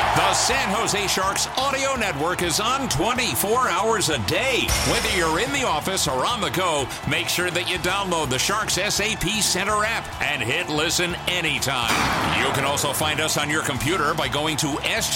The San Jose Sharks audio network is on 24 hours a day. Whether you're in the office or on the go, make sure that you download the Sharks SAP Center app and hit listen anytime. You can also find us on your computer by going to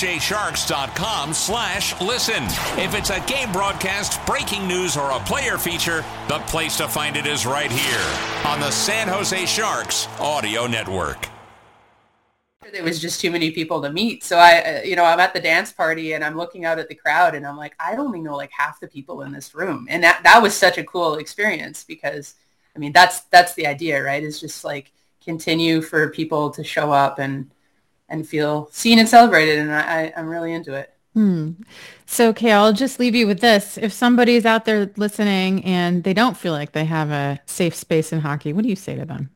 sjsharks.com/listen. If it's a game broadcast, breaking news, or a player feature, the place to find it is right here on the San Jose Sharks audio network. There was just too many people to meet. So I'm at the dance party and I'm looking out at the crowd and I'm like, I only know like half the people in this room. And that was such a cool experience because, I mean, that's the idea, right? Is just like continue for people to show up and feel seen and celebrated. And I'm really into it. So, Kay, I'll just leave you with this. If somebody's out there listening and they don't feel like they have a safe space in hockey, what do you say to them?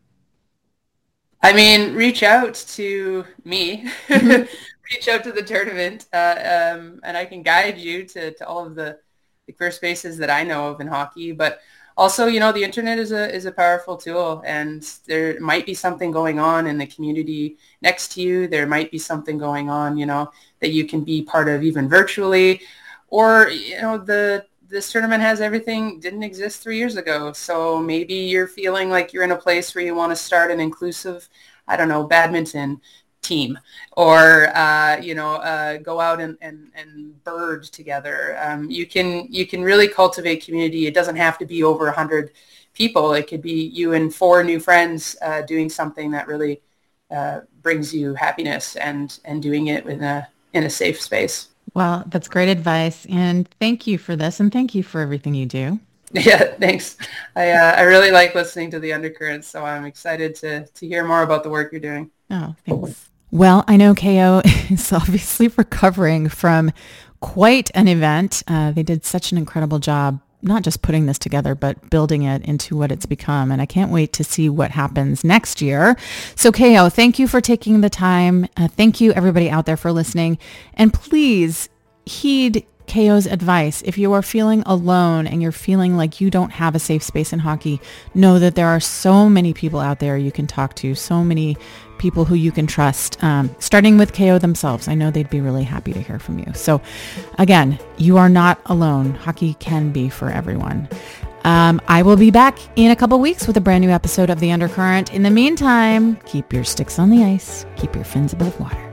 I mean, reach out to me, reach out to the tournament, and I can guide you to all of the career spaces that I know of in hockey. But also, the internet is a powerful tool, and there might be something going on in the community next to you. There might be something going on, that you can be part of even virtually, or, this tournament has everything, didn't exist 3 years ago. So maybe you're feeling like you're in a place where you want to start an inclusive, badminton team or, go out and bird together. You can really cultivate community. It doesn't have to be over 100 people. It could be you and 4 new friends doing something that really brings you happiness and doing it in a safe space. Well, that's great advice. And thank you for this. And thank you for everything you do. Yeah, thanks. I really like listening to the undercurrents. So I'm excited to hear more about the work you're doing. Oh, thanks. Well, I know KO is obviously recovering from quite an event. They did such an incredible job, not just putting this together, but building it into what it's become. And I can't wait to see what happens next year. So KO, thank you for taking the time. Thank you everybody out there for listening. And please heed KO's advice. If you are feeling alone and you're feeling like you don't have a safe space in hockey, know that there are so many people out there you can talk to, so many people who you can trust, starting with KO themselves. I know they'd be really happy to hear from you. So again, you are not alone. Hockey can be for everyone. I will be back in a couple weeks with a brand new episode of The Undercurrent. In the meantime, keep your sticks on the ice, keep your fins above water.